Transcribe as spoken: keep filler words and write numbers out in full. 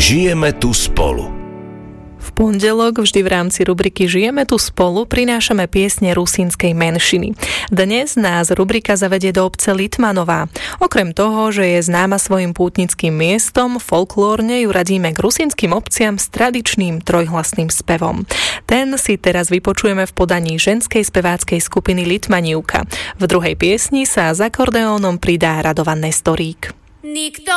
Žijeme tu spolu. V pondelok vždy v rámci rubriky Žijeme tu spolu prinášame piesne rusínskej menšiny. Dnes nás rubrika zavedie do obce Litmanová. Okrem toho, že je známa svojim pútnickým miestom, folklórne ju radíme k rusínskym obciam s tradičným trojhlasným spevom. Ten si teraz vypočujeme v podaní ženskej speváckej skupiny Litmanivka. V druhej piesni sa s akordeónom pridá Radovan Nestorík. Nikto